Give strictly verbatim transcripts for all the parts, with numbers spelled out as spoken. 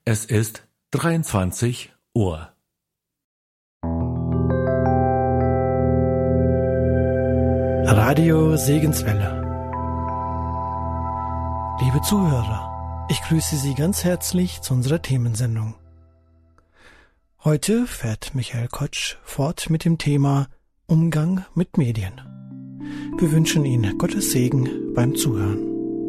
Es ist dreiundzwanzig Uhr. Radio Segenswelle. Liebe Zuhörer, ich grüße Sie ganz herzlich zu unserer Themensendung. Heute fährt Michael Kotsch fort mit dem Thema Umgang mit Medien. Wir wünschen Ihnen Gottes Segen beim Zuhören.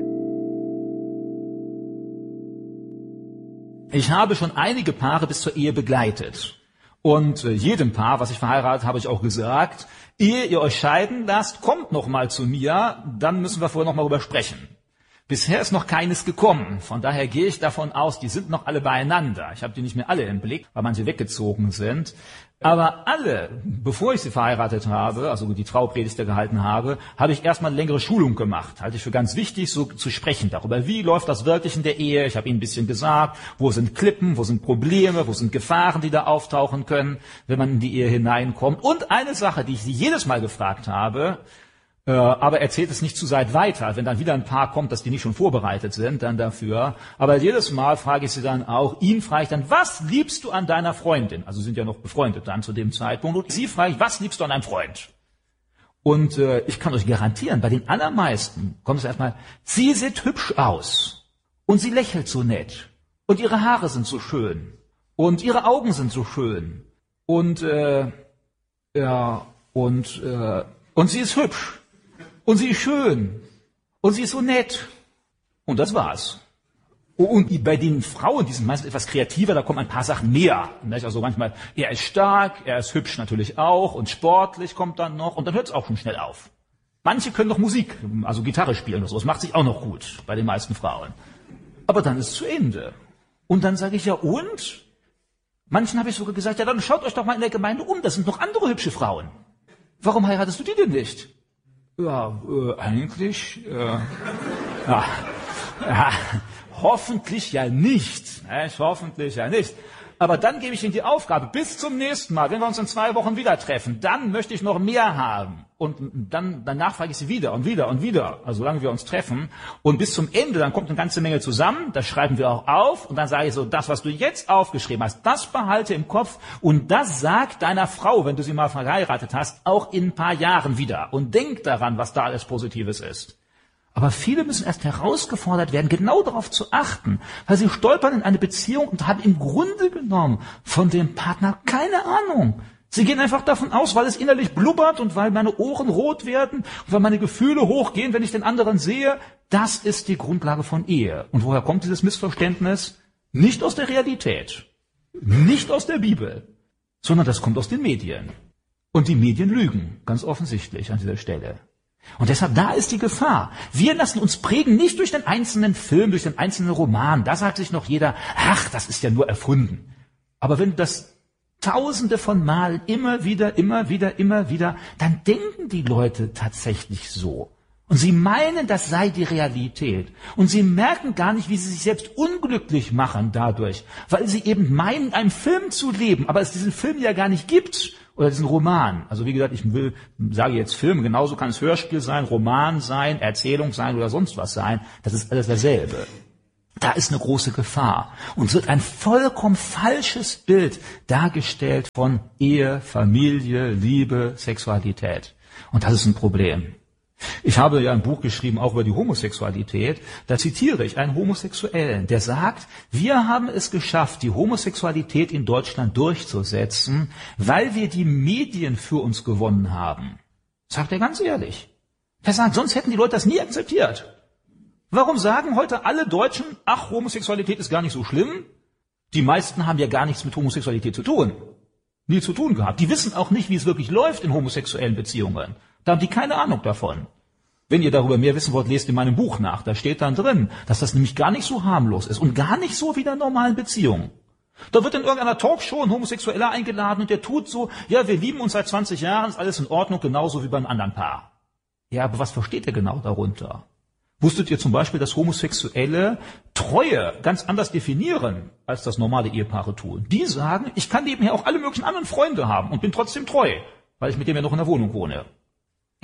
Ich habe schon einige Paare bis zur Ehe begleitet. Und äh, jedem Paar, was ich verheiratet, habe ich auch gesagt, ehe ihr euch scheiden lasst, kommt noch mal zu mir, dann müssen wir vorher noch mal drüber sprechen. Bisher ist noch keines gekommen, von daher gehe ich davon aus, die sind noch alle beieinander. Ich habe die nicht mehr alle im Blick, weil manche weggezogen sind. Aber alle, bevor ich sie verheiratet habe, also die Traupredigt gehalten habe, habe ich erstmal eine längere Schulung gemacht. Halte ich für ganz wichtig, so zu sprechen darüber, wie läuft das wirklich in der Ehe. Ich habe ihnen ein bisschen gesagt, wo sind Klippen, wo sind Probleme, wo sind Gefahren, die da auftauchen können, wenn man in die Ehe hineinkommt. Und eine Sache, die ich sie jedes Mal gefragt habe, Äh, aber erzählt es nicht zu weit weiter, wenn dann wieder ein Paar kommt, dass die nicht schon vorbereitet sind, dann dafür. Aber jedes Mal frage ich sie dann auch, ihn frage ich dann, was liebst du an deiner Freundin? Also sind ja noch befreundet dann zu dem Zeitpunkt. Und sie frage ich, was liebst du an deinem Freund? Und äh, ich kann euch garantieren, bei den allermeisten kommt es erstmal, sie sieht hübsch aus und sie lächelt so nett und ihre Haare sind so schön und ihre Augen sind so schön und äh, ja und äh, und sie ist hübsch. Und sie ist schön. Und sie ist so nett. Und das war's. Und bei den Frauen, die sind meistens etwas kreativer, da kommen ein paar Sachen mehr. Also manchmal, er ist stark, er ist hübsch natürlich auch und sportlich kommt dann noch. Und dann hört es auch schon schnell auf. Manche können noch Musik, also Gitarre spielen oder so. Das macht sich auch noch gut bei den meisten Frauen. Aber dann ist es zu Ende. Und dann sage ich, ja und? Manchen habe ich sogar gesagt, ja dann schaut euch doch mal in der Gemeinde um, das sind noch andere hübsche Frauen. Warum heiratest du die denn nicht? Ja, äh, eigentlich, äh, ja, ja, hoffentlich ja nicht, ne? Hoffentlich ja nicht. Aber dann gebe ich Ihnen die Aufgabe, bis zum nächsten Mal, wenn wir uns in zwei Wochen wieder treffen, dann möchte ich noch mehr haben. Und dann, danach frage ich Sie wieder und wieder und wieder, also solange wir uns treffen. Und bis zum Ende, dann kommt eine ganze Menge zusammen, das schreiben wir auch auf. Und dann sage ich so, das, was du jetzt aufgeschrieben hast, das behalte im Kopf. Und das sag deiner Frau, wenn du sie mal verheiratet hast, auch in ein paar Jahren wieder. Und denk daran, was da alles Positives ist. Aber viele müssen erst herausgefordert werden, genau darauf zu achten, weil sie stolpern in eine Beziehung und haben im Grunde genommen von dem Partner keine Ahnung. Sie gehen einfach davon aus, weil es innerlich blubbert und weil meine Ohren rot werden und weil meine Gefühle hochgehen, wenn ich den anderen sehe. Das ist die Grundlage von Ehe. Und woher kommt dieses Missverständnis? Nicht aus der Realität, nicht aus der Bibel, sondern das kommt aus den Medien. Und die Medien lügen, ganz offensichtlich an dieser Stelle. Und deshalb, da ist die Gefahr. Wir lassen uns prägen, nicht durch den einzelnen Film, durch den einzelnen Roman. Da sagt sich noch jeder, ach, das ist ja nur erfunden. Aber wenn du das Tausende von Malen immer wieder, immer wieder, immer wieder, dann denken die Leute tatsächlich so. Und sie meinen, das sei die Realität. Und sie merken gar nicht, wie sie sich selbst unglücklich machen dadurch, weil sie eben meinen, in einem Film zu leben, aber es diesen Film ja gar nicht gibt. Oder diesen Roman. Also wie gesagt, ich will, sage jetzt Film, genauso kann es Hörspiel sein, Roman sein, Erzählung sein oder sonst was sein. Das ist alles dasselbe. Da ist eine große Gefahr. Und es wird ein vollkommen falsches Bild dargestellt von Ehe, Familie, Liebe, Sexualität. Und das ist ein Problem. Ich habe ja ein Buch geschrieben, auch über die Homosexualität. Da zitiere ich einen Homosexuellen, der sagt, wir haben es geschafft, die Homosexualität in Deutschland durchzusetzen, weil wir die Medien für uns gewonnen haben. Sagt er ganz ehrlich. Er sagt, sonst hätten die Leute das nie akzeptiert. Warum sagen heute alle Deutschen, ach, Homosexualität ist gar nicht so schlimm? Die meisten haben ja gar nichts mit Homosexualität zu tun. Nie zu tun gehabt. Die wissen auch nicht, wie es wirklich läuft in homosexuellen Beziehungen. Da haben die keine Ahnung davon. Wenn ihr darüber mehr wissen wollt, lest in meinem Buch nach. Da steht dann drin, dass das nämlich gar nicht so harmlos ist und gar nicht so wie in einer normalen Beziehung. Da wird in irgendeiner Talkshow ein Homosexueller eingeladen und der tut so, ja, wir lieben uns seit zwanzig Jahren, ist alles in Ordnung, genauso wie beim anderen Paar. Ja, aber was versteht ihr genau darunter? Wusstet ihr zum Beispiel, dass Homosexuelle Treue ganz anders definieren, als das normale Ehepaare tun? Die sagen, ich kann nebenher auch alle möglichen anderen Freunde haben und bin trotzdem treu, weil ich mit dem ja noch in der Wohnung wohne.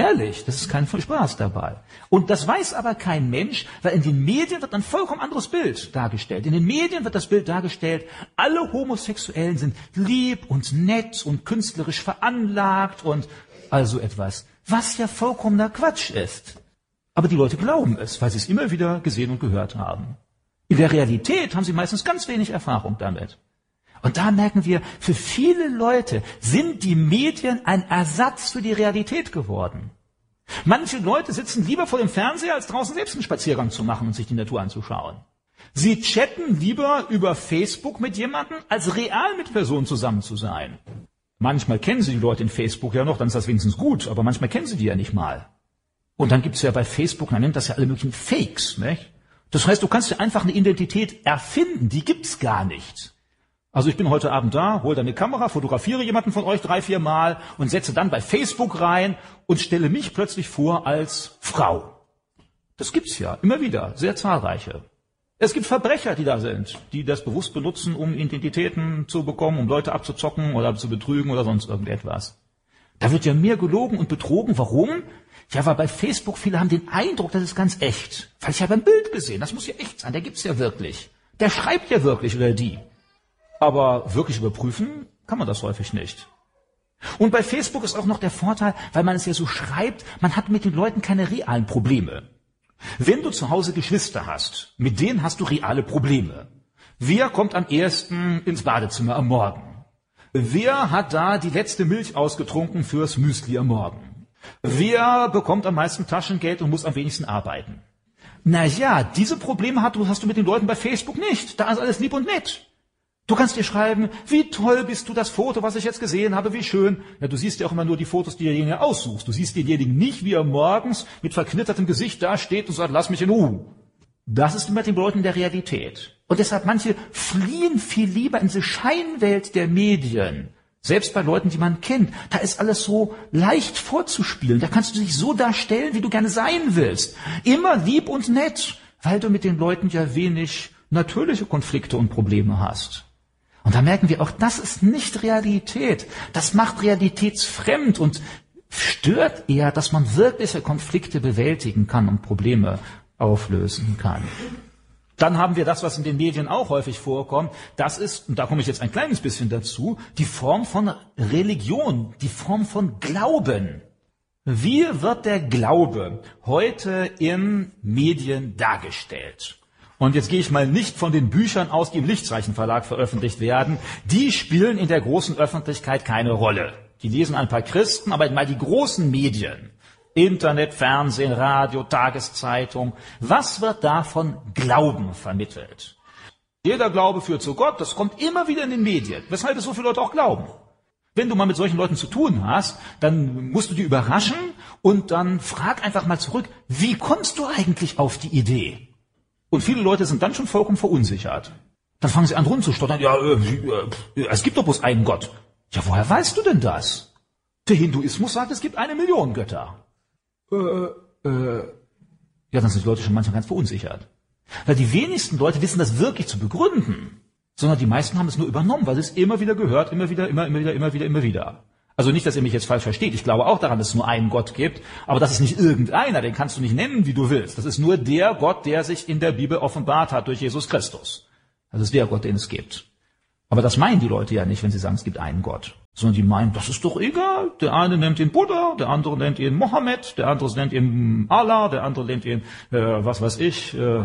Ehrlich, das ist kein Spaß dabei. Und das weiß aber kein Mensch, weil in den Medien wird ein vollkommen anderes Bild dargestellt. In den Medien wird das Bild dargestellt, alle Homosexuellen sind lieb und nett und künstlerisch veranlagt und also etwas, was ja vollkommener Quatsch ist. Aber die Leute glauben es, weil sie es immer wieder gesehen und gehört haben. In der Realität haben sie meistens ganz wenig Erfahrung damit. Und da merken wir, für viele Leute sind die Medien ein Ersatz für die Realität geworden. Manche Leute sitzen lieber vor dem Fernseher, als draußen selbst einen Spaziergang zu machen und sich die Natur anzuschauen. Sie chatten lieber über Facebook mit jemandem, als real mit Personen zusammen zu sein. Manchmal kennen sie die Leute in Facebook ja noch, dann ist das wenigstens gut, aber manchmal kennen sie die ja nicht mal. Und dann gibt es ja bei Facebook, man nennt das ja alle möglichen Fakes, nicht? Das heißt, du kannst ja einfach eine Identität erfinden, die gibt's gar nicht. Also ich bin heute Abend da, hole dann eine Kamera, fotografiere jemanden von euch drei, vier Mal und setze dann bei Facebook rein und stelle mich plötzlich vor als Frau. Das gibt's ja immer wieder, sehr zahlreiche. Es gibt Verbrecher, die da sind, die das bewusst benutzen, um Identitäten zu bekommen, um Leute abzuzocken oder zu betrügen oder sonst irgendetwas. Da wird ja mehr gelogen und betrogen. Warum? Ja, weil bei Facebook viele haben den Eindruck, das ist ganz echt. Weil ich habe ein Bild gesehen, das muss ja echt sein, der gibt's ja wirklich. Der schreibt ja wirklich oder die. Aber wirklich überprüfen kann man das häufig nicht. Und bei Facebook ist auch noch der Vorteil, weil man es ja so schreibt, man hat mit den Leuten keine realen Probleme. Wenn du zu Hause Geschwister hast, mit denen hast du reale Probleme. Wer kommt am ersten ins Badezimmer am Morgen? Wer hat da die letzte Milch ausgetrunken fürs Müsli am Morgen? Wer bekommt am meisten Taschengeld und muss am wenigsten arbeiten? Na ja, diese Probleme hast du mit den Leuten bei Facebook nicht. Da ist alles lieb und nett. Du kannst dir schreiben, wie toll bist du, das Foto, was ich jetzt gesehen habe, wie schön. Ja, du siehst ja auch immer nur die Fotos, die derjenige aussuchst. Du siehst denjenigen nicht, wie er morgens mit verknittertem Gesicht da steht und sagt, lass mich in Ruhe. Das ist mit den Leuten der Realität. Und deshalb manche fliehen viel lieber in diese Scheinwelt der Medien. Selbst bei Leuten, die man kennt. Da ist alles so leicht vorzuspielen. Da kannst du dich so darstellen, wie du gerne sein willst. Immer lieb und nett, weil du mit den Leuten ja wenig natürliche Konflikte und Probleme hast. Und da merken wir auch, das ist nicht Realität. Das macht realitätsfremd und stört eher, dass man wirkliche Konflikte bewältigen kann und Probleme auflösen kann. Dann haben wir das, was in den Medien auch häufig vorkommt. Das ist, und da komme ich jetzt ein kleines bisschen dazu, die Form von Religion, die Form von Glauben. Wie wird der Glaube heute in Medien dargestellt? Und jetzt gehe ich mal nicht von den Büchern aus, die im Lichtzeichen Verlag veröffentlicht werden. Die spielen in der großen Öffentlichkeit keine Rolle. Die lesen ein paar Christen, aber mal die großen Medien, Internet, Fernsehen, Radio, Tageszeitung, was wird da von Glauben vermittelt? Jeder Glaube führt zu Gott, das kommt immer wieder in den Medien, weshalb es so viele Leute auch glauben. Wenn du mal mit solchen Leuten zu tun hast, dann musst du die überraschen und dann frag einfach mal zurück, wie kommst du eigentlich auf die Idee? Und viele Leute sind dann schon vollkommen verunsichert. Dann fangen sie an rumzustottern. Ja, äh, äh, es gibt doch bloß einen Gott. Ja, woher weißt du denn das? Der Hinduismus sagt, es gibt eine Million Götter. Äh, äh. Ja, dann sind die Leute schon manchmal ganz verunsichert. Weil die wenigsten Leute wissen das wirklich zu begründen. Sondern die meisten haben es nur übernommen, weil sie es immer wieder gehört, immer wieder, immer, immer wieder, immer wieder, immer wieder. Also nicht, dass ihr mich jetzt falsch versteht. Ich glaube auch daran, dass es nur einen Gott gibt. Aber das ist nicht irgendeiner, den kannst du nicht nennen, wie du willst. Das ist nur der Gott, der sich in der Bibel offenbart hat durch Jesus Christus. Das ist der Gott, den es gibt. Aber das meinen die Leute ja nicht, wenn sie sagen, es gibt einen Gott. Sondern die meinen, das ist doch egal. Der eine nennt ihn Buddha, der andere nennt ihn Mohammed, der andere nennt ihn Allah, der andere nennt ihn, äh, was weiß ich, äh,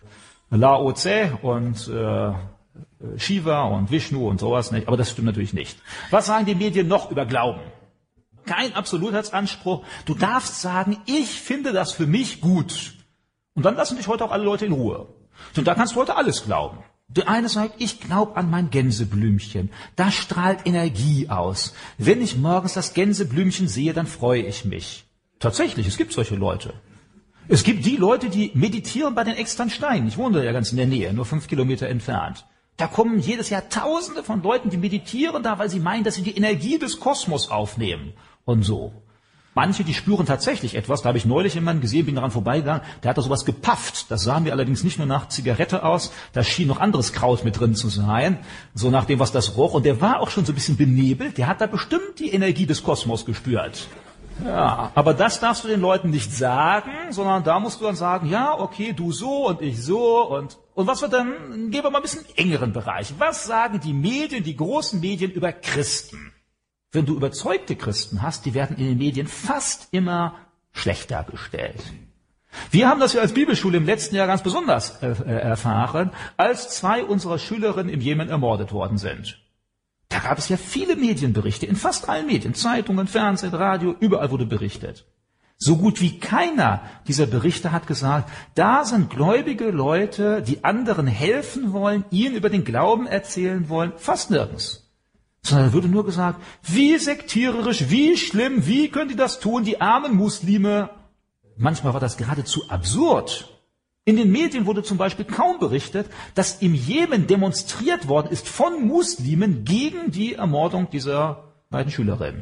Lao Tse und äh, Shiva und Vishnu und sowas nicht, aber das stimmt natürlich nicht. Was sagen die Medien noch über Glauben? Kein Absolutheitsanspruch. Du darfst sagen, ich finde das für mich gut. Und dann lassen dich heute auch alle Leute in Ruhe. Und da kannst du heute alles glauben. Der eine sagt, ich glaube an mein Gänseblümchen. Das strahlt Energie aus. Wenn ich morgens das Gänseblümchen sehe, dann freue ich mich. Tatsächlich, es gibt solche Leute. Es gibt die Leute, die meditieren bei den Externsteinen. Ich wohne da ja ganz in der Nähe, nur fünf Kilometer entfernt. Da kommen jedes Jahr Tausende von Leuten, die meditieren da, weil sie meinen, dass sie die Energie des Kosmos aufnehmen und so. Manche, die spüren tatsächlich etwas. Da habe ich neulich jemanden gesehen, bin daran vorbeigegangen, der hat da sowas gepafft. Das sah mir allerdings nicht nur nach Zigarette aus, da schien noch anderes Kraut mit drin zu sein, so nach dem, was das roch. Und der war auch schon so ein bisschen benebelt, der hat da bestimmt die Energie des Kosmos gespürt. Ja, aber das darfst du den Leuten nicht sagen, sondern da musst du dann sagen, ja, okay, du so und ich so und und was wird dann, gehen wir mal ein bisschen engeren Bereich. Was sagen die Medien, die großen Medien über Christen? Wenn du überzeugte Christen hast, die werden in den Medien fast immer schlecht dargestellt. Wir haben das ja als Bibelschule im letzten Jahr ganz besonders äh, erfahren, als zwei unserer Schülerinnen im Jemen ermordet worden sind. Da gab es ja viele Medienberichte, in fast allen Medien, Zeitungen, Fernsehen, Radio, überall wurde berichtet. So gut wie keiner dieser Berichte hat gesagt, da sind gläubige Leute, die anderen helfen wollen, ihnen über den Glauben erzählen wollen, fast nirgends. Sondern da würde nur gesagt, wie sektiererisch, wie schlimm, wie können die das tun, die armen Muslime. Manchmal war das geradezu absurd. In den Medien wurde zum Beispiel kaum berichtet, dass im Jemen demonstriert worden ist von Muslimen gegen die Ermordung dieser beiden Schülerinnen.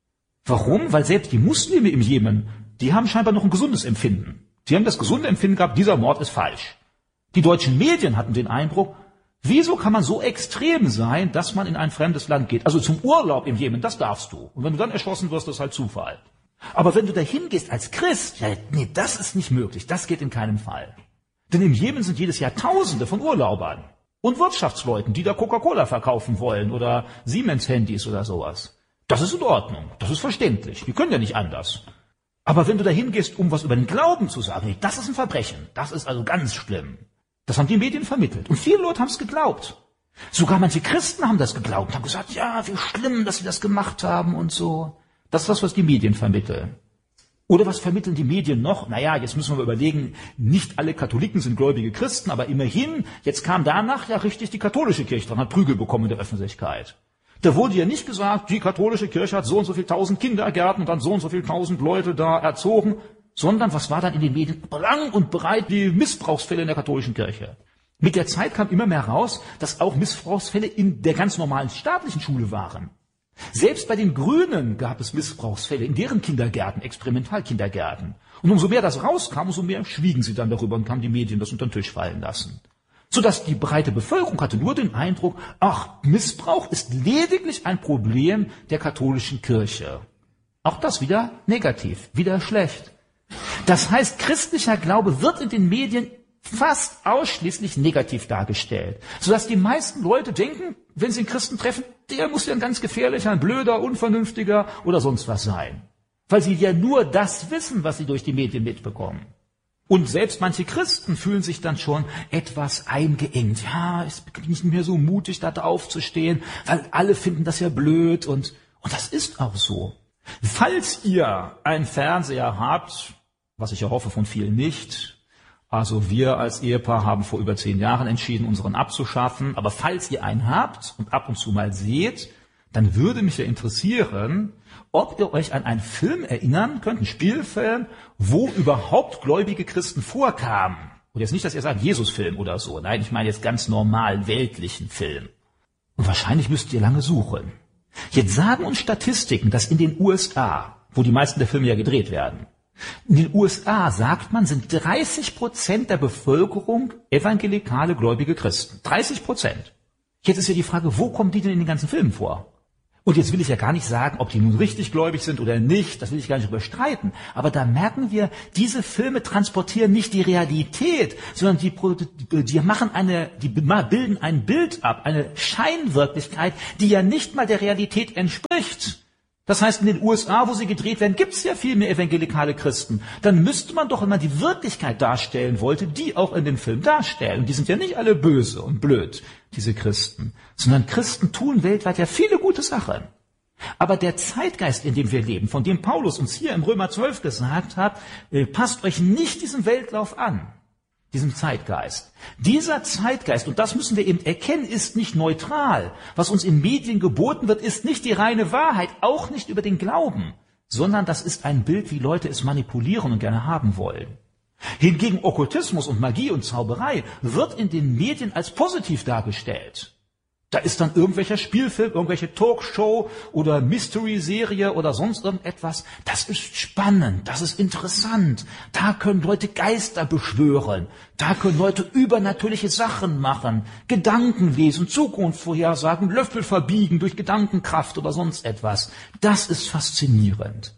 Warum? Weil selbst die Muslime im Jemen, die haben scheinbar noch ein gesundes Empfinden. Die haben das gesunde Empfinden gehabt, dieser Mord ist falsch. Die deutschen Medien hatten den Eindruck, wieso kann man so extrem sein, dass man in ein fremdes Land geht? Also zum Urlaub im Jemen, das darfst du. Und wenn du dann erschossen wirst, das ist halt Zufall. Aber wenn du dahin gehst als Christ, ja, nee, das ist nicht möglich, das geht in keinem Fall. Denn im Jemen sind jedes Jahr Tausende von Urlaubern und Wirtschaftsleuten, die da Coca-Cola verkaufen wollen oder Siemens-Handys oder sowas. Das ist in Ordnung, das ist verständlich, die können ja nicht anders. Aber wenn du dahin gehst, um was über den Glauben zu sagen, nee, das ist ein Verbrechen, das ist also ganz schlimm. Das haben die Medien vermittelt und viele Leute haben es geglaubt. Sogar manche Christen haben das geglaubt, haben gesagt, ja, wie schlimm, dass sie das gemacht haben und so. Das ist das, was die Medien vermitteln. Oder was vermitteln die Medien noch? Naja, jetzt müssen wir mal überlegen, nicht alle Katholiken sind gläubige Christen, aber immerhin, jetzt kam danach ja richtig die katholische Kirche dran, hat Prügel bekommen in der Öffentlichkeit. Da wurde ja nicht gesagt, die katholische Kirche hat so und so viel tausend Kindergärten und dann so und so viel tausend Leute da erzogen, sondern was war dann in den Medien? Lang und breit die Missbrauchsfälle in der katholischen Kirche. Mit der Zeit kam immer mehr raus, dass auch Missbrauchsfälle in der ganz normalen staatlichen Schule waren. Selbst bei den Grünen gab es Missbrauchsfälle in deren Kindergärten, Experimentalkindergärten. Und umso mehr das rauskam, umso mehr schwiegen sie dann darüber und haben die Medien das unter den Tisch fallen lassen. Sodass die breite Bevölkerung hatte nur den Eindruck, ach, Missbrauch ist lediglich ein Problem der katholischen Kirche. Auch das wieder negativ, wieder schlecht. Das heißt, christlicher Glaube wird in den Medien fast ausschließlich negativ dargestellt, sodass die meisten Leute denken, wenn sie einen Christen treffen, der muss ja ein ganz gefährlicher, ein blöder, unvernünftiger oder sonst was sein. Weil sie ja nur das wissen, was sie durch die Medien mitbekommen. Und selbst manche Christen fühlen sich dann schon etwas eingeengt. Ja, ich bin nicht mehr so mutig, da drauf zu stehen, weil alle finden das ja blöd und, und das ist auch so. Falls ihr einen Fernseher habt, was ich ja hoffe von vielen nicht, also wir als Ehepaar haben vor über zehn Jahren entschieden, unseren abzuschaffen. Aber falls ihr einen habt und ab und zu mal seht, dann würde mich ja interessieren, ob ihr euch an einen Film erinnern könnt, einen Spielfilm, wo überhaupt gläubige Christen vorkamen. Und jetzt nicht, dass ihr sagt, Jesus-Film oder so. Nein, ich meine jetzt ganz normalen, weltlichen Film. Und wahrscheinlich müsst ihr lange suchen. Jetzt sagen uns Statistiken, dass in den U S A, wo die meisten der Filme ja gedreht werden, in den U S A, sagt man, sind dreißig Prozent der Bevölkerung evangelikale gläubige Christen. dreißig Prozent. Jetzt ist ja die Frage, wo kommen die denn in den ganzen Filmen vor? Und jetzt will ich ja gar nicht sagen, ob die nun richtig gläubig sind oder nicht, das will ich gar nicht überstreiten. Aber da merken wir, diese Filme transportieren nicht die Realität, sondern die, die machen eine, die bilden ein Bild ab, eine Scheinwirklichkeit, die ja nicht mal der Realität entspricht. Das heißt, in den U S A, wo sie gedreht werden, gibt es ja viel mehr evangelikale Christen. Dann müsste man doch, wenn man die Wirklichkeit darstellen wollte, die auch in dem Film darstellen. Und die sind ja nicht alle böse und blöd, diese Christen. Sondern Christen tun weltweit ja viele gute Sachen. Aber der Zeitgeist, in dem wir leben, von dem Paulus uns hier im Römer zwölf gesagt hat, passt euch nicht diesem Weltlauf an. Diesem Zeitgeist. Dieser Zeitgeist, und das müssen wir eben erkennen, ist nicht neutral. Was uns in Medien geboten wird, ist nicht die reine Wahrheit, auch nicht über den Glauben, sondern das ist ein Bild, wie Leute es manipulieren und gerne haben wollen. Hingegen Okkultismus und Magie und Zauberei wird in den Medien als positiv dargestellt. Da ist dann irgendwelcher Spielfilm, irgendwelche Talkshow oder Mystery-Serie oder sonst irgendetwas. Das ist spannend, das ist interessant. Da können Leute Geister beschwören. Da können Leute übernatürliche Sachen machen. Gedanken lesen, Zukunft vorhersagen, Löffel verbiegen durch Gedankenkraft oder sonst etwas. Das ist faszinierend.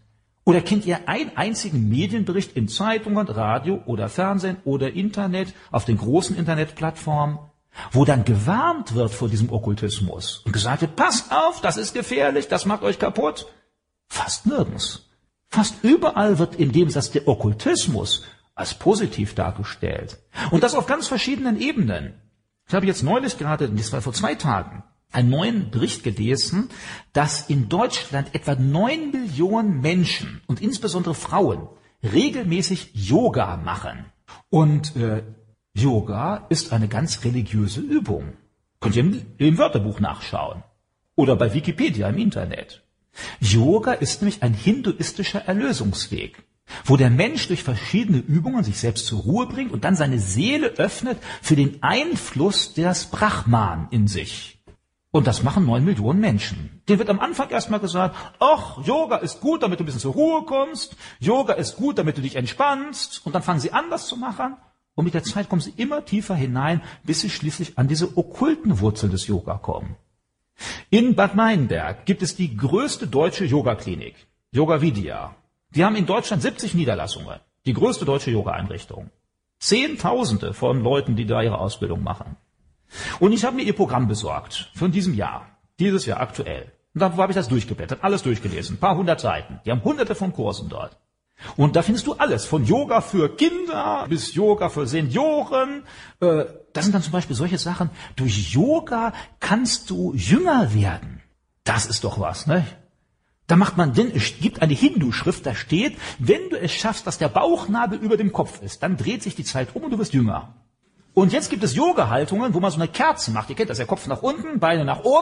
Oder kennt ihr einen einzigen Medienbericht in Zeitungen, Radio oder Fernsehen oder Internet, auf den großen Internetplattformen, wo dann gewarnt wird vor diesem Okkultismus und gesagt wird, passt auf, das ist gefährlich, das macht euch kaputt? Fast nirgends. Fast überall wird in dem Satz der Okkultismus als positiv dargestellt. Und das auf ganz verschiedenen Ebenen. Ich habe jetzt neulich gerade, das war vor zwei Tagen, einen neuen Bericht gelesen, dass in Deutschland etwa neun Millionen Menschen und insbesondere Frauen regelmäßig Yoga machen. Und äh, Yoga ist eine ganz religiöse Übung. Könnt ihr im, im Wörterbuch nachschauen. Oder bei Wikipedia im Internet. Yoga ist nämlich ein hinduistischer Erlösungsweg, wo der Mensch durch verschiedene Übungen sich selbst zur Ruhe bringt und dann seine Seele öffnet für den Einfluss des Brahman in sich. Und das machen neun Millionen Menschen. Denen wird am Anfang erstmal gesagt, ach, Yoga ist gut, damit du ein bisschen zur Ruhe kommst. Yoga ist gut, damit du dich entspannst. Und dann fangen sie an, das zu machen. Und mit der Zeit kommen sie immer tiefer hinein, bis sie schließlich an diese okkulten Wurzeln des Yoga kommen. In Bad Meinberg gibt es die größte deutsche Yoga-Klinik, Yoga Vidya. Die haben in Deutschland siebzig Niederlassungen, die größte deutsche Yoga-Einrichtung. Zehntausende von Leuten, die da ihre Ausbildung machen. Und ich habe mir ihr Programm besorgt von diesem Jahr, dieses Jahr aktuell. Und da habe ich das durchgeblättert, alles durchgelesen, ein paar hundert Seiten. Die haben hunderte von Kursen dort. Und da findest du alles, von Yoga für Kinder bis Yoga für Senioren. Äh, das sind dann zum Beispiel solche Sachen, durch Yoga kannst du jünger werden. Das ist doch was, ne? Da macht man, denn es gibt eine Hindu-Schrift, da steht, wenn du es schaffst, dass der Bauchnabel über dem Kopf ist, dann dreht sich die Zeit um und du wirst jünger. Und jetzt gibt es Yoga-Haltungen, wo man so eine Kerze macht. Ihr kennt das, der Kopf nach unten, Beine nach oben.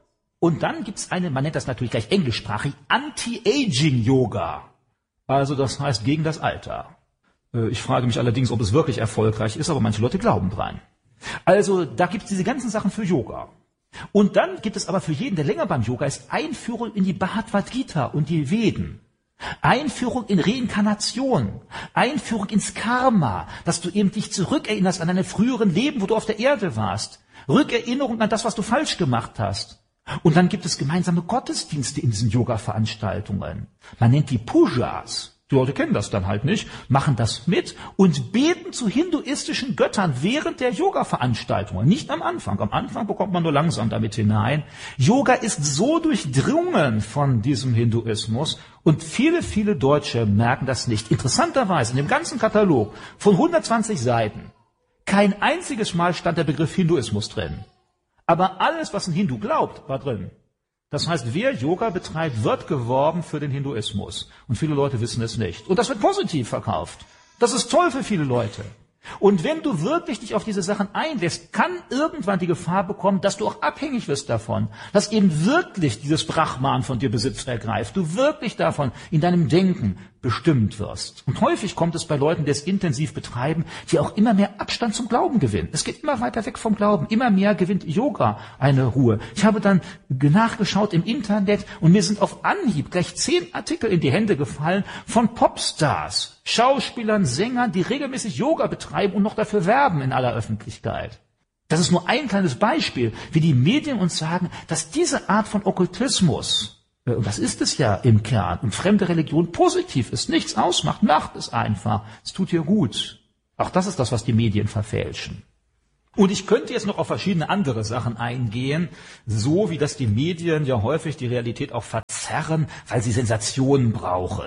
Und dann gibt es eine, man nennt das natürlich gleich englischsprachig, Anti-Aging-Yoga. Also das heißt gegen das Alter. Ich frage mich allerdings, ob es wirklich erfolgreich ist, aber manche Leute glauben dran. Also da gibt es diese ganzen Sachen für Yoga. Und dann gibt es aber für jeden, der länger beim Yoga ist, Einführung in die Bhagavad Gita und die Veden. Einführung in Reinkarnation, Einführung ins Karma, dass du eben dich zurückerinnerst an deine früheren Leben, wo du auf der Erde warst. Rückerinnerung an das, was du falsch gemacht hast. Und dann gibt es gemeinsame Gottesdienste in diesen Yoga-Veranstaltungen. Man nennt die Pujas. Die Leute kennen das dann halt nicht, machen das mit und beten zu hinduistischen Göttern während der Yoga-Veranstaltungen. Nicht am Anfang. Am Anfang bekommt man nur langsam damit hinein. Yoga ist so durchdrungen von diesem Hinduismus und viele, viele Deutsche merken das nicht. Interessanterweise in dem ganzen Katalog von hundertzwanzig Seiten kein einziges Mal stand der Begriff Hinduismus drin. Aber alles, was ein Hindu glaubt, war drin. Das heißt, wer Yoga betreibt, wird geworben für den Hinduismus. Und viele Leute wissen es nicht. Und das wird positiv verkauft. Das ist toll für viele Leute. Und wenn du wirklich dich auf diese Sachen einlässt, kann irgendwann die Gefahr bekommen, dass du auch abhängig wirst davon. Dass eben wirklich dieses Brahman von dir Besitz ergreift. Du wirklich davon in deinem Denken bestimmt wirst. Und häufig kommt es bei Leuten, die es intensiv betreiben, die auch immer mehr Abstand zum Glauben gewinnen. Es geht immer weiter weg vom Glauben. Immer mehr gewinnt Yoga eine Ruhe. Ich habe dann nachgeschaut im Internet und mir sind auf Anhieb gleich zehn Artikel in die Hände gefallen von Popstars, Schauspielern, Sängern, die regelmäßig Yoga betreiben und noch dafür werben in aller Öffentlichkeit. Das ist nur ein kleines Beispiel, wie die Medien uns sagen, dass diese Art von Okkultismus, und das ist es ja im Kern, und fremde Religion positiv ist, nichts ausmacht, macht es einfach, es tut ihr gut. Auch das ist das, was die Medien verfälschen. Und ich könnte jetzt noch auf verschiedene andere Sachen eingehen, so wie das die Medien ja häufig die Realität auch verzerren, weil sie Sensationen brauchen.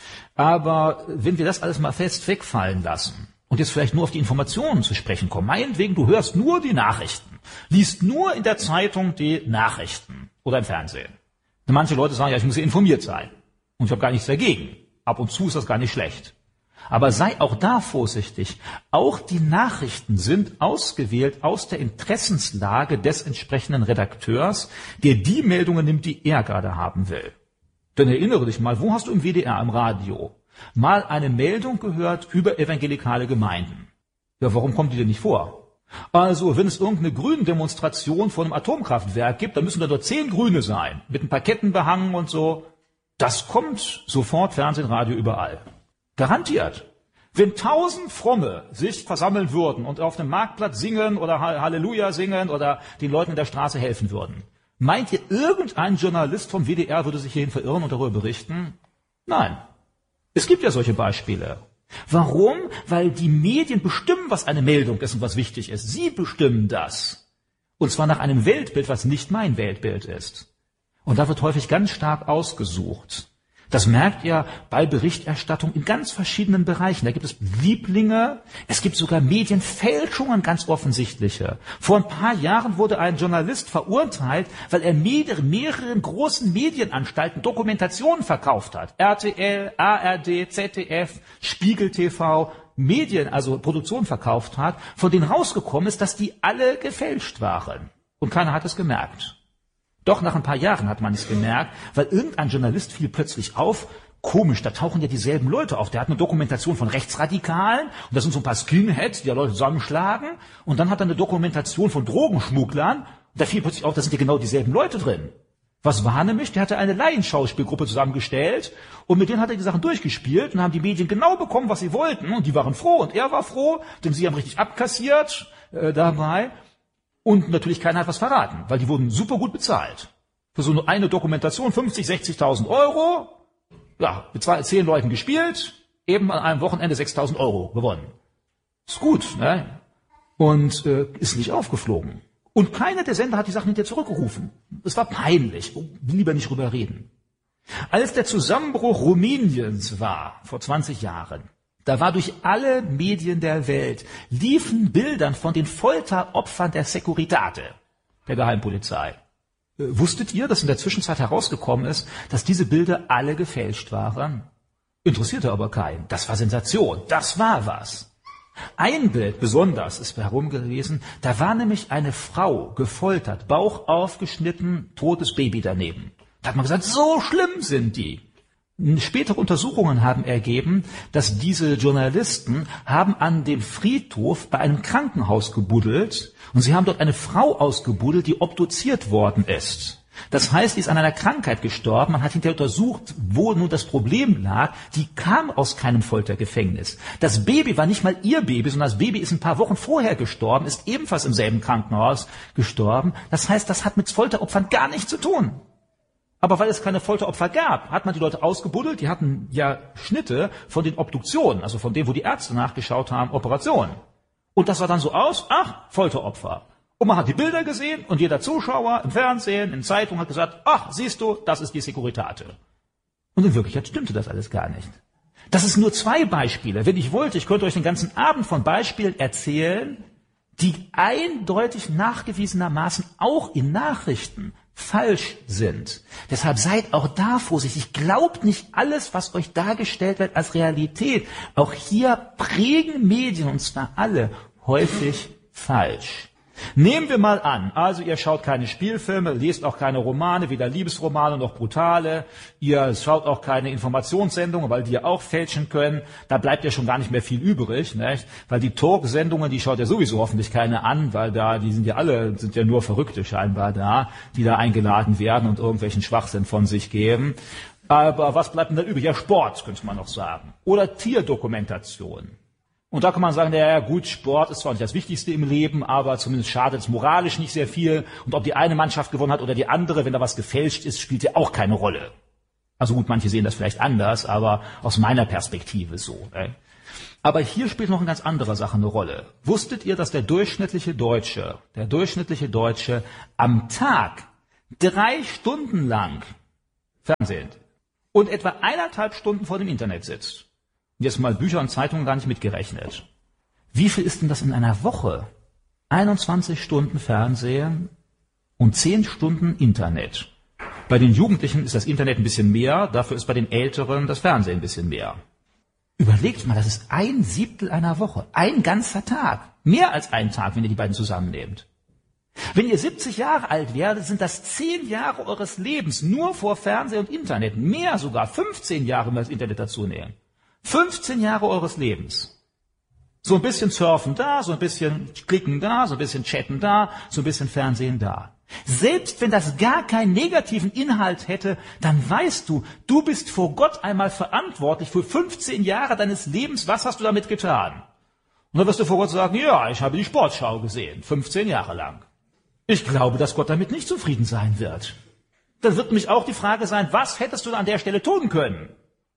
Aber wenn wir das alles mal fest wegfallen lassen und jetzt vielleicht nur auf die Informationen zu sprechen kommen, meinetwegen, du hörst nur die Nachrichten, liest nur in der Zeitung die Nachrichten oder im Fernsehen. Manche Leute sagen, ja, ich muss ja informiert sein. Und ich habe gar nichts dagegen. Ab und zu ist das gar nicht schlecht. Aber sei auch da vorsichtig. Auch die Nachrichten sind ausgewählt aus der Interessenslage des entsprechenden Redakteurs, der die Meldungen nimmt, die er gerade haben will. Denn erinnere dich mal, wo hast du im W D R, im Radio, mal eine Meldung gehört über evangelikale Gemeinden? Ja, warum kommt die denn nicht vor? Also, wenn es irgendeine Gründemonstration vor einem Atomkraftwerk gibt, dann müssen da nur zehn Grüne sein, mit ein paar Ketten behangen und so. Das kommt sofort, Fernsehen, Radio, überall. Garantiert. Wenn tausend Fromme sich versammeln würden und auf dem Marktplatz singen oder Halleluja singen oder den Leuten in der Straße helfen würden, meint ihr, irgendein Journalist vom W D R würde sich hierhin verirren und darüber berichten? Nein. Es gibt ja solche Beispiele. Warum? Weil die Medien bestimmen, was eine Meldung ist und was wichtig ist. Sie bestimmen das. Und zwar nach einem Weltbild, was nicht mein Weltbild ist. Und da wird häufig ganz stark ausgesucht. Das merkt ihr bei Berichterstattung in ganz verschiedenen Bereichen. Da gibt es Lieblinge, es gibt sogar Medienfälschungen, ganz offensichtliche. Vor ein paar Jahren wurde ein Journalist verurteilt, weil er mehreren, mehreren großen Medienanstalten Dokumentationen verkauft hat. R T L, A R D, Z D F, Spiegel T V, Medien, also Produktionen verkauft hat, von denen rausgekommen ist, dass die alle gefälscht waren. Und keiner hat es gemerkt. Doch nach ein paar Jahren hat man es gemerkt, weil irgendein Journalist fiel plötzlich auf, komisch, da tauchen ja dieselben Leute auf. Der hat eine Dokumentation von Rechtsradikalen, und das sind so ein paar Skinheads, die ja Leute zusammenschlagen, und dann hat er eine Dokumentation von Drogenschmugglern, und da fiel plötzlich auf, da sind ja genau dieselben Leute drin. Was war nämlich? Der hatte eine Laienschauspielgruppe zusammengestellt, und mit denen hat er die Sachen durchgespielt, und haben die Medien genau bekommen, was sie wollten, und die waren froh, und er war froh, denn sie haben richtig abkassiert äh, dabei. Und natürlich keiner hat was verraten, weil die wurden super gut bezahlt. Für so eine Dokumentation fünfzig, sechzigtausend Euro, ja, mit zwei, zehn Leuten gespielt, eben an einem Wochenende sechstausend Euro gewonnen. Ist gut, ne? Und äh, ist nicht aufgeflogen. Und keiner der Sender hat die Sachen hinterher zurückgerufen. Es war peinlich, lieber nicht drüber reden. Als der Zusammenbruch Rumäniens war, vor zwanzig Jahren, da war durch alle Medien der Welt, liefen Bildern von den Folteropfern der Securitate, der Geheimpolizei. Äh, wusstet ihr, dass in der Zwischenzeit herausgekommen ist, dass diese Bilder alle gefälscht waren? Interessierte aber keinen. Das war Sensation. Das war was. Ein Bild besonders ist herum gewesen. Da war nämlich eine Frau gefoltert, Bauch aufgeschnitten, totes Baby daneben. Da hat man gesagt, so schlimm sind die. Spätere Untersuchungen haben ergeben, dass diese Journalisten haben an dem Friedhof bei einem Krankenhaus gebuddelt, und sie haben dort eine Frau ausgebuddelt, die obduziert worden ist. Das heißt, sie ist an einer Krankheit gestorben. Man hat hinterher untersucht, wo nun das Problem lag. Die kam aus keinem Foltergefängnis. Das Baby war nicht mal ihr Baby, sondern das Baby ist ein paar Wochen vorher gestorben, ist ebenfalls im selben Krankenhaus gestorben. Das heißt, das hat mit Folteropfern gar nichts zu tun. Aber weil es keine Folteropfer gab, hat man die Leute ausgebuddelt. Die hatten ja Schnitte von den Obduktionen, also von dem, wo die Ärzte nachgeschaut haben, Operationen. Und das sah dann so aus, ach, Folteropfer. Und man hat die Bilder gesehen, und jeder Zuschauer im Fernsehen, in Zeitungen hat gesagt, ach, siehst du, das ist die Securitate. Und in Wirklichkeit stimmte das alles gar nicht. Das ist nur zwei Beispiele. Wenn ich wollte, ich könnte euch den ganzen Abend von Beispielen erzählen, die eindeutig nachgewiesenermaßen auch in Nachrichten falsch sind. Deshalb seid auch da vorsichtig. Glaubt nicht alles, was euch dargestellt wird, als Realität. Auch hier prägen Medien, und zwar alle, häufig falsch. Nehmen wir mal an, also ihr schaut keine Spielfilme, lest auch keine Romane, weder Liebesromane noch brutale, ihr schaut auch keine Informationssendungen, weil die ja auch fälschen können, da bleibt ja schon gar nicht mehr viel übrig, nicht? Weil die Talk-Sendungen, die schaut ja sowieso hoffentlich keine an, weil da, die sind ja alle, sind ja nur Verrückte scheinbar da, die da eingeladen werden und irgendwelchen Schwachsinn von sich geben. Aber was bleibt denn da übrig? Ja, Sport, könnte man noch sagen. Oder Tierdokumentation. Und da kann man sagen, ja gut, Sport ist zwar nicht das Wichtigste im Leben, aber zumindest schadet es moralisch nicht sehr viel. Und ob die eine Mannschaft gewonnen hat oder die andere, wenn da was gefälscht ist, spielt ja auch keine Rolle. Also gut, manche sehen das vielleicht anders, aber aus meiner Perspektive so. Ne? Aber hier spielt noch eine ganz andere Sache eine Rolle. Wusstet ihr, dass der durchschnittliche Deutsche, der durchschnittliche Deutsche am Tag drei Stunden lang Fernsehen und etwa eineinhalb Stunden vor dem Internet sitzt? Und jetzt mal Bücher und Zeitungen gar nicht mitgerechnet. Wie viel ist denn das in einer Woche? einundzwanzig Stunden Fernsehen und zehn Stunden Internet. Bei den Jugendlichen ist das Internet ein bisschen mehr, dafür ist bei den Älteren das Fernsehen ein bisschen mehr. Überlegt mal, das ist ein Siebtel einer Woche, ein ganzer Tag. Mehr als ein Tag, wenn ihr die beiden zusammennehmt. Wenn ihr siebzig Jahre alt werdet, sind das zehn Jahre eures Lebens nur vor Fernsehen und Internet. Mehr sogar, fünfzehn Jahre, wenn wir das Internet dazu nehmen. fünfzehn Jahre eures Lebens. So ein bisschen surfen da, so ein bisschen klicken da, so ein bisschen chatten da, so ein bisschen Fernsehen da. Selbst wenn das gar keinen negativen Inhalt hätte, dann weißt du, du bist vor Gott einmal verantwortlich für fünfzehn Jahre deines Lebens. Was hast du damit getan? Und dann wirst du vor Gott sagen, ja, ich habe die Sportschau gesehen, fünfzehn Jahre lang. Ich glaube, dass Gott damit nicht zufrieden sein wird. Dann wird nämlich auch die Frage sein, was hättest du an der Stelle tun können?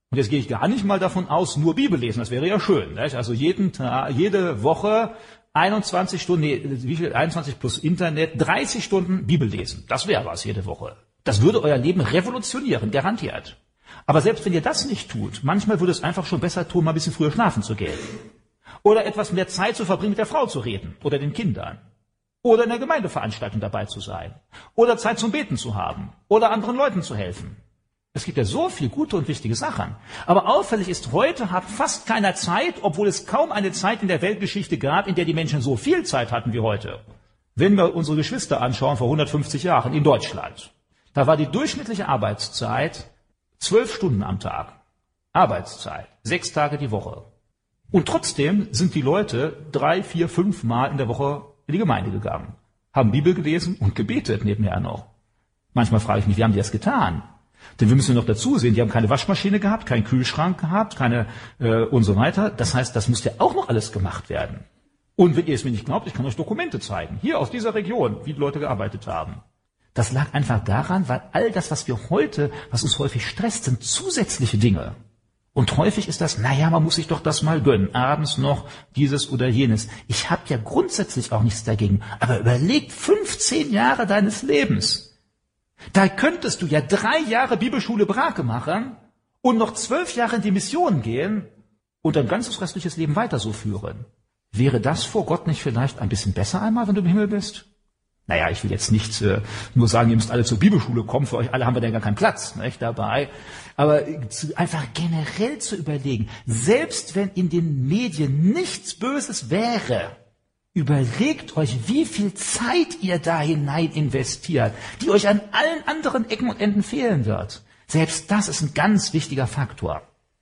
Und jetzt gehe ich gar nicht mal davon aus, nur Bibel lesen, das wäre ja schön. Nicht? Also jeden Tag, jede Woche einundzwanzig Stunden, nee, wie viel? einundzwanzig plus Internet, dreißig Stunden Bibel lesen. Das wäre was jede Woche. Das würde euer Leben revolutionieren, garantiert. Aber selbst wenn ihr das nicht tut, manchmal würde es einfach schon besser tun, mal ein bisschen früher schlafen zu gehen. Oder etwas mehr Zeit zu verbringen, mit der Frau zu reden oder den Kindern. Oder in der Gemeindeveranstaltung dabei zu sein. Oder Zeit zum Beten zu haben. Oder anderen Leuten zu helfen. Es gibt ja so viel gute und wichtige Sachen. Aber auffällig ist, heute hat fast keiner Zeit, obwohl es kaum eine Zeit in der Weltgeschichte gab, in der die Menschen so viel Zeit hatten wie heute. Wenn wir unsere Geschwister anschauen, vor hundertfünfzig Jahren in Deutschland, da war die durchschnittliche Arbeitszeit zwölf Stunden am Tag. Arbeitszeit. Sechs Tage die Woche. Und trotzdem sind die Leute drei, vier, fünf Mal in der Woche in die Gemeinde gegangen, haben Bibel gelesen und gebetet nebenher noch. Manchmal frage ich mich, wie haben die das getan? Denn wir müssen noch dazu sehen, die haben keine Waschmaschine gehabt, keinen Kühlschrank gehabt, keine äh, und so weiter. Das heißt, das muss ja auch noch alles gemacht werden. Und wenn ihr es mir nicht glaubt, ich kann euch Dokumente zeigen, hier aus dieser Region, wie die Leute gearbeitet haben. Das lag einfach daran, weil all das, was wir heute, was uns häufig stresst, sind zusätzliche Dinge. Und häufig ist das, naja, man muss sich doch das mal gönnen, abends noch dieses oder jenes. Ich habe ja grundsätzlich auch nichts dagegen, aber überleg fünfzehn Jahre deines Lebens. Da könntest du ja drei Jahre Bibelschule Brake machen und noch zwölf Jahre in die Mission gehen und dein ganzes restliches Leben weiter so führen. Wäre das vor Gott nicht vielleicht ein bisschen besser einmal, wenn du im Himmel bist? Naja, ich will jetzt nicht äh, nur sagen, ihr müsst alle zur Bibelschule kommen, für euch alle haben wir da gar keinen Platz nicht, dabei. Aber äh, zu, einfach generell zu überlegen, selbst wenn in den Medien nichts Böses wäre, überlegt euch, wie viel Zeit ihr da hinein investiert, die euch an allen anderen Ecken und Enden fehlen wird. Selbst das ist ein ganz wichtiger Faktor.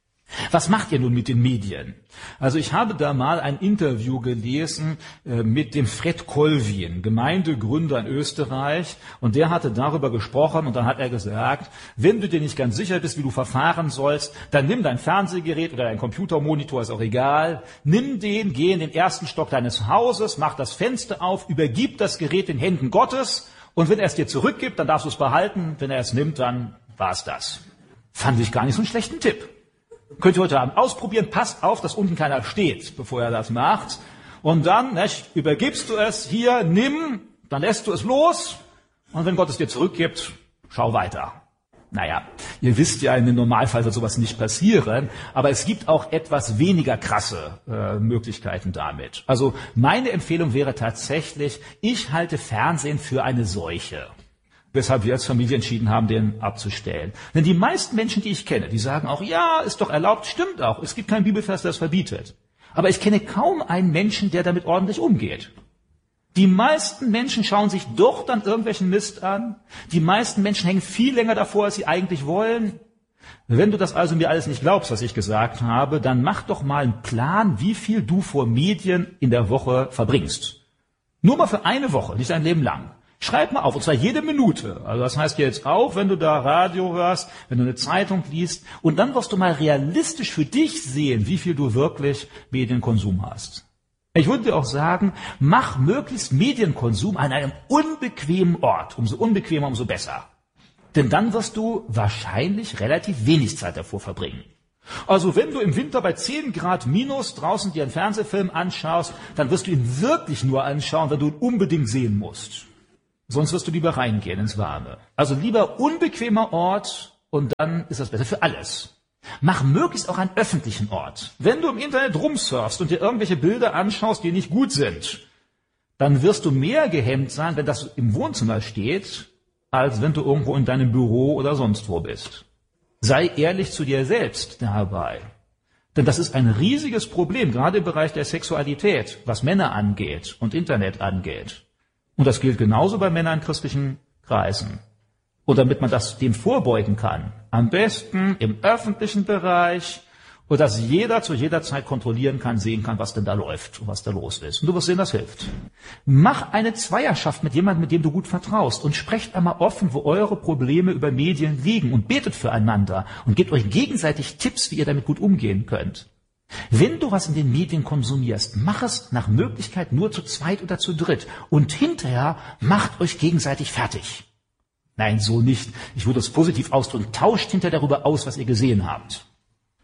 Was macht ihr nun mit den Medien? Also ich habe da mal ein Interview gelesen äh, mit dem Fred Kolvin, Gemeindegründer in Österreich, und der hatte darüber gesprochen und dann hat er gesagt, wenn du dir nicht ganz sicher bist, wie du verfahren sollst, dann nimm dein Fernsehgerät oder dein Computermonitor, ist auch egal, nimm den, geh in den ersten Stock deines Hauses, mach das Fenster auf, übergib das Gerät in Händen Gottes und wenn er es dir zurückgibt, dann darfst du es behalten, wenn er es nimmt, dann war's das. Fand ich gar nicht so einen schlechten Tipp. Könnt ihr heute Abend ausprobieren, passt auf, dass unten keiner steht, bevor er das macht. Und dann nicht, übergibst du es, hier, nimm, dann lässt du es los. Und wenn Gott es dir zurückgibt, schau weiter. Naja, ihr wisst ja, in dem Normalfall wird sowas nicht passieren, aber es gibt auch etwas weniger krasse äh, Möglichkeiten damit. Also meine Empfehlung wäre tatsächlich, ich halte Fernsehen für eine Seuche. Weshalb wir als Familie entschieden haben, den abzustellen. Denn die meisten Menschen, die ich kenne, die sagen auch, ja, ist doch erlaubt, stimmt auch, es gibt keinen Bibelvers, der das verbietet. Aber ich kenne kaum einen Menschen, der damit ordentlich umgeht. Die meisten Menschen schauen sich doch dann irgendwelchen Mist an. Die meisten Menschen hängen viel länger davor, als sie eigentlich wollen. Wenn du das also mir alles nicht glaubst, was ich gesagt habe, dann mach doch mal einen Plan, wie viel du vor Medien in der Woche verbringst. Nur mal für eine Woche, nicht ein Leben lang. Schreib mal auf, und zwar jede Minute. Also das heißt jetzt auch, wenn du da Radio hörst, wenn du eine Zeitung liest, und dann wirst du mal realistisch für dich sehen, wie viel du wirklich Medienkonsum hast. Ich würde dir auch sagen, mach möglichst Medienkonsum an einem unbequemen Ort. Umso unbequemer, umso besser. Denn dann wirst du wahrscheinlich relativ wenig Zeit davor verbringen. Also wenn du im Winter bei zehn Grad minus draußen dir einen Fernsehfilm anschaust, dann wirst du ihn wirklich nur anschauen, wenn du ihn unbedingt sehen musst. Sonst wirst du lieber reingehen ins Warme. Also lieber unbequemer Ort und dann ist das besser für alles. Mach möglichst auch einen öffentlichen Ort. Wenn du im Internet rumsurfst und dir irgendwelche Bilder anschaust, die nicht gut sind, dann wirst du mehr gehemmt sein, wenn das im Wohnzimmer steht, als wenn du irgendwo in deinem Büro oder sonst wo bist. Sei ehrlich zu dir selbst dabei. Denn das ist ein riesiges Problem, gerade im Bereich der Sexualität, was Männer angeht und Internet angeht. Und das gilt genauso bei Männern in christlichen Kreisen. Und damit man das dem vorbeugen kann, am besten im öffentlichen Bereich, und dass jeder zu jeder Zeit kontrollieren kann, sehen kann, was denn da läuft und was da los ist. Und du wirst sehen, das hilft. Mach eine Zweierschaft mit jemandem, mit dem du gut vertraust, und sprecht einmal offen, wo eure Probleme über Medien liegen, und betet füreinander und gebt euch gegenseitig Tipps, wie ihr damit gut umgehen könnt. Wenn du was in den Medien konsumierst, mach es nach Möglichkeit nur zu zweit oder zu dritt. Und hinterher macht euch gegenseitig fertig. Nein, so nicht. Ich würde es positiv ausdrücken. Tauscht hinterher darüber aus, was ihr gesehen habt.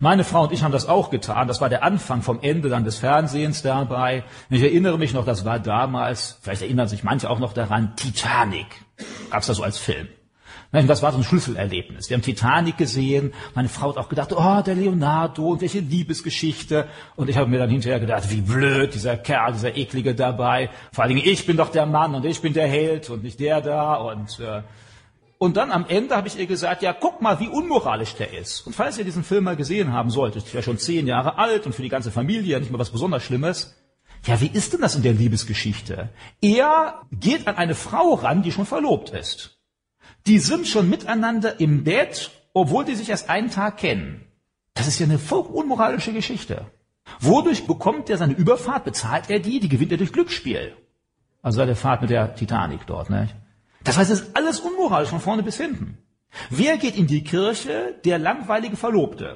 Meine Frau und ich haben das auch getan. Das war der Anfang vom Ende dann des Fernsehens dabei. Ich erinnere mich noch, das war damals, vielleicht erinnern sich manche auch noch daran, Titanic. Gab's das so als Film. Das war so ein Schlüsselerlebnis. Wir haben Titanic gesehen. Meine Frau hat auch gedacht, oh, der Leonardo und welche Liebesgeschichte. Und ich habe mir dann hinterher gedacht, wie blöd, dieser Kerl, dieser Eklige dabei. Vor allen Dingen, ich bin doch der Mann und ich bin der Held und nicht der da. Und äh, Und dann am Ende habe ich ihr gesagt, ja, guck mal, wie unmoralisch der ist. Und falls ihr diesen Film mal gesehen haben solltet, ich wäre schon zehn Jahre alt und für die ganze Familie ja nicht mal was besonders Schlimmes. Ja, wie ist denn das in der Liebesgeschichte? Er geht an eine Frau ran, die schon verlobt ist. Die sind schon miteinander im Bett, obwohl die sich erst einen Tag kennen. Das ist ja eine voll unmoralische Geschichte. Wodurch bekommt er seine Überfahrt? Bezahlt er die? Die gewinnt er durch Glücksspiel. Also seine Fahrt mit der Titanic dort, ne? Das heißt, es ist alles unmoralisch von vorne bis hinten. Wer geht in die Kirche? Der langweilige Verlobte.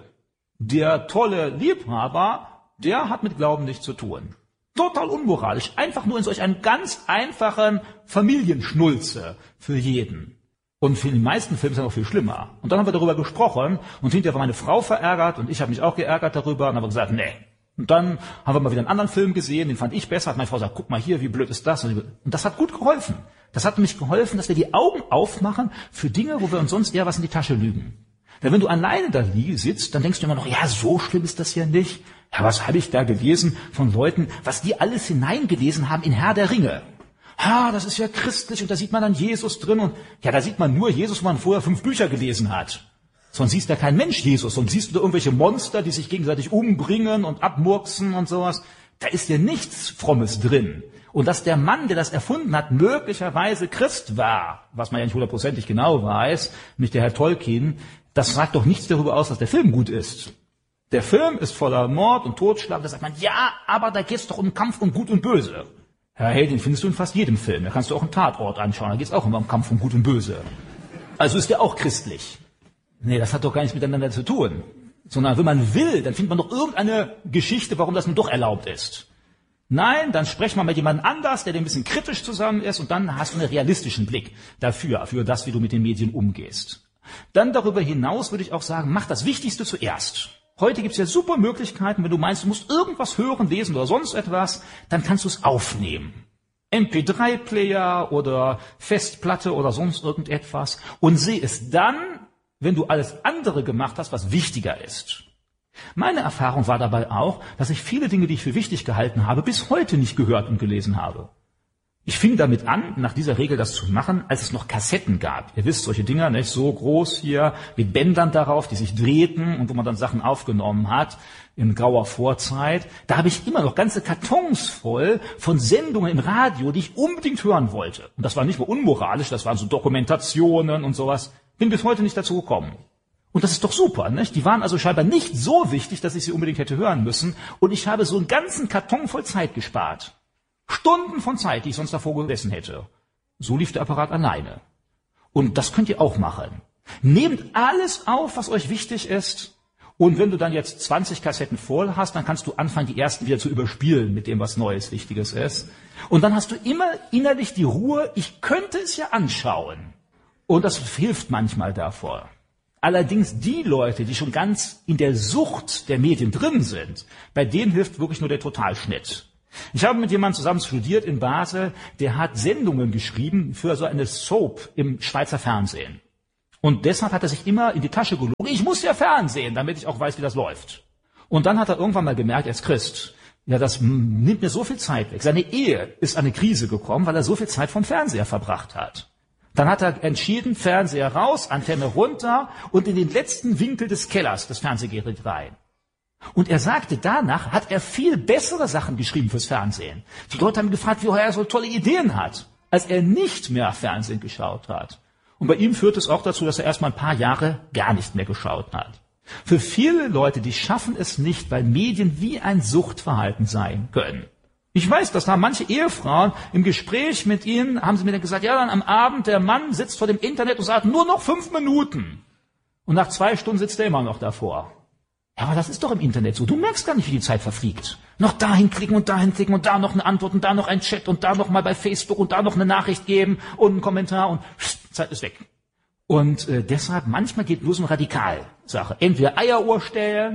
Der tolle Liebhaber, der hat mit Glauben nichts zu tun. Total unmoralisch. Einfach nur in solch einem ganz einfachen Familienschnulze für jeden. Und für die meisten Filme ist es noch viel schlimmer. Und dann haben wir darüber gesprochen und hinterher war meine Frau verärgert und ich habe mich auch geärgert darüber und habe gesagt, nee. Und dann haben wir mal wieder einen anderen Film gesehen, den fand ich besser. Hat meine Frau gesagt, guck mal hier, wie blöd ist das? Und das hat gut geholfen. Das hat nämlich geholfen, dass wir die Augen aufmachen für Dinge, wo wir uns sonst eher was in die Tasche lügen. Denn wenn du alleine da sitzt, dann denkst du immer noch, ja, so schlimm ist das ja nicht. Ja, was habe ich da gelesen von Leuten, was die alles hineingelesen haben in Herr der Ringe. Ha, das ist ja christlich und da sieht man dann Jesus drin und ja, da sieht man nur Jesus, wo man vorher fünf Bücher gelesen hat. Sonst siehst du ja kein Mensch Jesus, sonst siehst du da irgendwelche Monster, die sich gegenseitig umbringen und abmurksen und sowas. Da ist ja nichts Frommes drin. Und dass der Mann, der das erfunden hat, möglicherweise Christ war, was man ja nicht hundertprozentig genau weiß, nicht der Herr Tolkien, das sagt doch nichts darüber aus, dass der Film gut ist. Der Film ist voller Mord und Totschlag, da sagt man, ja, aber da geht's doch um Kampf um Gut und Böse. Herr Held, den findest du in fast jedem Film. Da kannst du auch einen Tatort anschauen, da geht's auch immer um Kampf um Gut und Böse. Also ist der auch christlich. Nee, das hat doch gar nichts miteinander zu tun. Sondern wenn man will, dann findet man doch irgendeine Geschichte, warum das nun doch erlaubt ist. Nein, dann sprecht man mit jemandem anders, der dem ein bisschen kritisch zusammen ist und dann hast du einen realistischen Blick dafür, für das, wie du mit den Medien umgehst. Dann darüber hinaus würde ich auch sagen, mach das Wichtigste zuerst. Heute gibt es ja super Möglichkeiten, wenn du meinst, du musst irgendwas hören, lesen oder sonst etwas, dann kannst du es aufnehmen. M P drei Player oder Festplatte oder sonst irgendetwas und seh es dann, wenn du alles andere gemacht hast, was wichtiger ist. Meine Erfahrung war dabei auch, dass ich viele Dinge, die ich für wichtig gehalten habe, bis heute nicht gehört und gelesen habe. Ich fing damit an, nach dieser Regel das zu machen, als es noch Kassetten gab. Ihr wisst, solche Dinger, nicht so groß hier, mit Bändern darauf, die sich drehten und wo man dann Sachen aufgenommen hat, in grauer Vorzeit. Da habe ich immer noch ganze Kartons voll von Sendungen im Radio, die ich unbedingt hören wollte. Und das war nicht nur unmoralisch, das waren so Dokumentationen und sowas. Bin bis heute nicht dazu gekommen. Und das ist doch super, nicht? Die waren also scheinbar nicht so wichtig, dass ich sie unbedingt hätte hören müssen. Und ich habe so einen ganzen Karton voll Zeit gespart. Stunden von Zeit, die ich sonst davor gesessen hätte. So lief der Apparat alleine. Und das könnt ihr auch machen. Nehmt alles auf, was euch wichtig ist. Und wenn du dann jetzt zwanzig Kassetten voll hast, dann kannst du anfangen, die ersten wieder zu überspielen mit dem, was Neues, Wichtiges ist. Und dann hast du immer innerlich die Ruhe, ich könnte es ja anschauen. Und das hilft manchmal davor. Allerdings die Leute, die schon ganz in der Sucht der Medien drin sind, bei denen hilft wirklich nur der Totalschnitt. Ich habe mit jemandem zusammen studiert in Basel, der hat Sendungen geschrieben für so eine Soap im Schweizer Fernsehen. Und deshalb hat er sich immer in die Tasche gelogen, ich muss ja Fernsehen, damit ich auch weiß, wie das läuft. Und dann hat er irgendwann mal gemerkt, er ist Christ. Ja, das nimmt mir so viel Zeit weg. Seine Ehe ist an eine Krise gekommen, weil er so viel Zeit vom Fernseher verbracht hat. Dann hat er entschieden, Fernseher raus, Antenne runter und in den letzten Winkel des Kellers das Fernsehgerät rein. Und er sagte, danach hat er viel bessere Sachen geschrieben fürs Fernsehen. Die Leute haben gefragt, woher er so tolle Ideen hat, als er nicht mehr Fernsehen geschaut hat. Und bei ihm führt es auch dazu, dass er erst mal ein paar Jahre gar nicht mehr geschaut hat. Für viele Leute, die schaffen es nicht, weil Medien wie ein Suchtverhalten sein können. Ich weiß, dass da manche Ehefrauen im Gespräch mit ihnen, haben sie mir dann gesagt, ja, dann am Abend, der Mann sitzt vor dem Internet und sagt, nur noch fünf Minuten. Und nach zwei Stunden sitzt er immer noch davor. Ja, aber das ist doch im Internet so. Du merkst gar nicht, wie die Zeit verfliegt. Noch dahin klicken und dahin klicken und da noch eine Antwort und da noch ein Chat und da noch mal bei Facebook und da noch eine Nachricht geben und einen Kommentar und pst, Zeit ist weg. Und äh, deshalb, manchmal geht nur so eine Radikalsache. Entweder Eieruhr stellen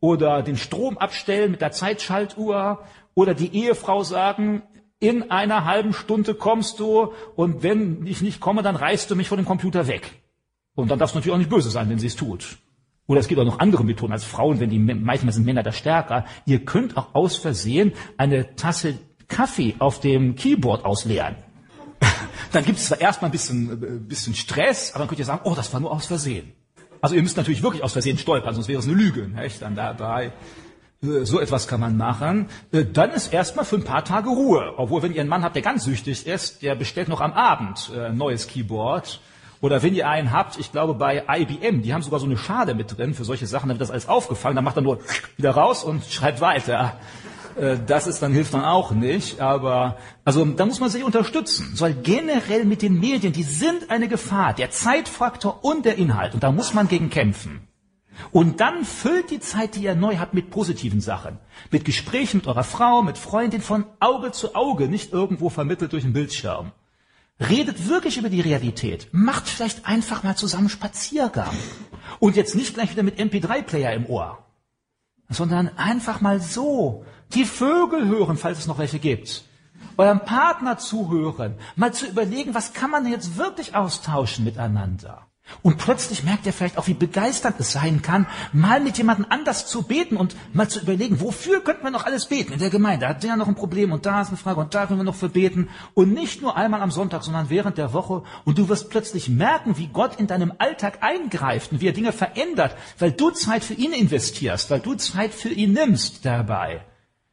oder den Strom abstellen mit der Zeitschaltuhr oder die Ehefrau sagen, in einer halben Stunde kommst du und wenn ich nicht komme, dann reißt du mich von dem Computer weg. Und dann darfst du natürlich auch nicht böse sein, wenn sie es tut. Oder es gibt auch noch andere Methoden als Frauen, wenn die, manchmal sind Männer da stärker. Ihr könnt auch aus Versehen eine Tasse Kaffee auf dem Keyboard ausleeren. Dann gibt es zwar erstmal ein bisschen, bisschen Stress, aber dann könnt ihr sagen, oh, das war nur aus Versehen. Also ihr müsst natürlich wirklich aus Versehen stolpern, sonst wäre es eine Lüge. Nicht? Dann dabei, so etwas kann man machen. Dann ist erstmal für ein paar Tage Ruhe. Obwohl, wenn ihr einen Mann habt, der ganz süchtig ist, der bestellt noch am Abend ein neues Keyboard. Oder wenn ihr einen habt, ich glaube bei I B M, die haben sogar so eine Schale mit drin für solche Sachen, dann wird das alles aufgefangen, dann macht er nur wieder raus und schreibt weiter. Das ist dann, hilft dann auch nicht, aber, also, da muss man sich unterstützen. Soll generell mit den Medien, die sind eine Gefahr, der Zeitfaktor und der Inhalt, und da muss man gegen kämpfen. Und dann füllt die Zeit, die ihr neu habt, mit positiven Sachen. Mit Gesprächen mit eurer Frau, mit Freundin, von Auge zu Auge, nicht irgendwo vermittelt durch einen Bildschirm. Redet wirklich über die Realität. Macht vielleicht einfach mal zusammen Spaziergang. Und jetzt nicht gleich wieder mit M P drei Player im Ohr, sondern einfach mal so die Vögel hören, falls es noch welche gibt. Eurem Partner zuhören, mal zu überlegen, was kann man jetzt wirklich austauschen miteinander. Und plötzlich merkt ihr vielleicht auch, wie begeisternd es sein kann, mal mit jemandem anders zu beten und mal zu überlegen, wofür könnten wir noch alles beten in der Gemeinde? Hat der noch ein Problem und da ist eine Frage und da können wir noch für beten. Und nicht nur einmal am Sonntag, sondern während der Woche. Und du wirst plötzlich merken, wie Gott in deinem Alltag eingreift und wie er Dinge verändert, weil du Zeit für ihn investierst, weil du Zeit für ihn nimmst dabei.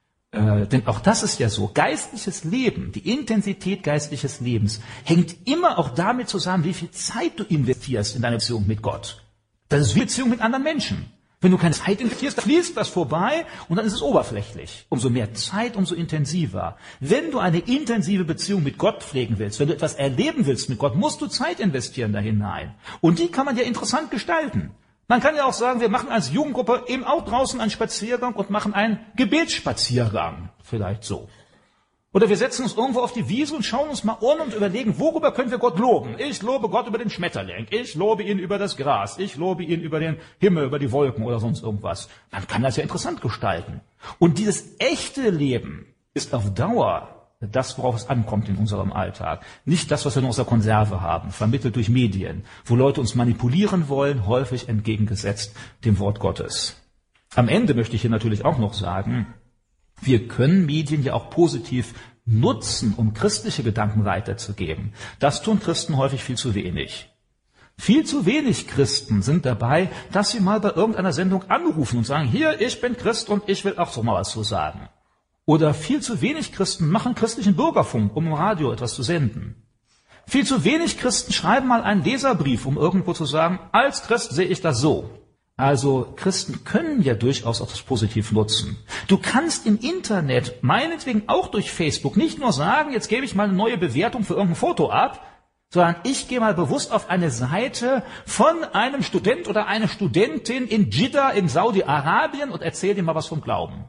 Äh, denn auch das ist ja so, geistliches Leben, die Intensität geistliches Lebens hängt immer auch damit zusammen, wie viel Zeit du investierst in deine Beziehung mit Gott. Das ist wie Beziehung mit anderen Menschen. Wenn du keine Zeit investierst, dann fließt das vorbei und dann ist es oberflächlich. Umso mehr Zeit, umso intensiver. Wenn du eine intensive Beziehung mit Gott pflegen willst, wenn du etwas erleben willst mit Gott, musst du Zeit investieren da hinein. Und die kann man ja interessant gestalten. Man kann ja auch sagen, wir machen als Jugendgruppe eben auch draußen einen Spaziergang und machen einen Gebetsspaziergang. Vielleicht so. Oder wir setzen uns irgendwo auf die Wiese und schauen uns mal um und überlegen, worüber können wir Gott loben? Ich lobe Gott über den Schmetterling. Ich lobe ihn über das Gras. Ich lobe ihn über den Himmel, über die Wolken oder sonst irgendwas. Man kann das ja interessant gestalten. Und dieses echte Leben ist auf Dauer das, worauf es ankommt in unserem Alltag. Nicht das, was wir nur aus der Konserve haben, vermittelt durch Medien, wo Leute uns manipulieren wollen, häufig entgegengesetzt dem Wort Gottes. Am Ende möchte ich hier natürlich auch noch sagen, wir können Medien ja auch positiv nutzen, um christliche Gedanken weiterzugeben. Das tun Christen häufig viel zu wenig. Viel zu wenig Christen sind dabei, dass sie mal bei irgendeiner Sendung anrufen und sagen, hier, ich bin Christ und ich will auch so mal was zu sagen. Oder viel zu wenig Christen machen christlichen Bürgerfunk, um im Radio etwas zu senden. Viel zu wenig Christen schreiben mal einen Leserbrief, um irgendwo zu sagen, als Christ sehe ich das so. Also Christen können ja durchaus auch das positiv nutzen. Du kannst im Internet, meinetwegen auch durch Facebook, nicht nur sagen, jetzt gebe ich mal eine neue Bewertung für irgendein Foto ab, sondern ich gehe mal bewusst auf eine Seite von einem Student oder einer Studentin in Jeddah in Saudi-Arabien und erzähle dir mal was vom Glauben.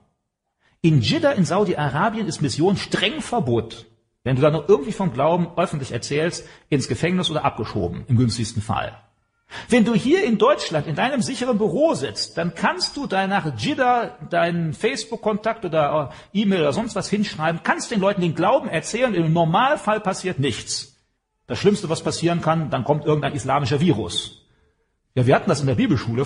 In Jeddah in Saudi-Arabien ist Mission streng verboten. Wenn du da noch irgendwie vom Glauben öffentlich erzählst, ins Gefängnis oder abgeschoben, im günstigsten Fall. Wenn du hier in Deutschland in deinem sicheren Büro sitzt, dann kannst du da nach Jeddah deinen Facebook-Kontakt oder E-Mail oder sonst was hinschreiben, kannst den Leuten den Glauben erzählen, im Normalfall passiert nichts. Das Schlimmste, was passieren kann, dann kommt irgendein islamischer Virus. Ja, wir hatten das in der Bibelschule.